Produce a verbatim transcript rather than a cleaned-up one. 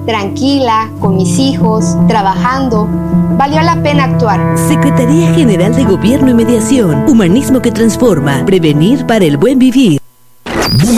tranquila, con mis hijos, trabajando. Valió la pena actuar. Secretaría General de Gobierno y Mediación. Humanismo que transforma. Prevenir para el buen vivir.